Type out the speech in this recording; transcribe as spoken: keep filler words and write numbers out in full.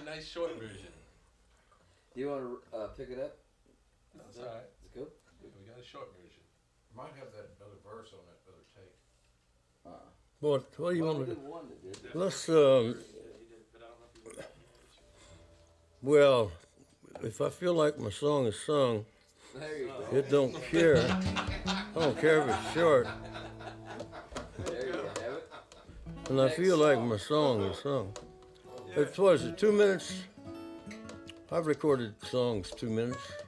nice short version. Do you want to uh, pick it up? That's all right. It's good. We got a short version. Might have that other verse on that other tape. Uh, What, what do you well, want we to did do? one that did. Let's, um, well, if I feel like my song is sung, There you go. it don't care. I don't care if it's short. There you have it. And I feel like my song is sung. It was it two minutes? I've recorded songs two minutes.